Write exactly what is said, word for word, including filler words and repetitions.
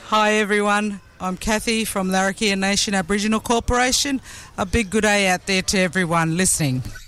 Hi everyone, I'm Kathy from Larrakia Nation Aboriginal Corporation. A big good day out there to everyone listening.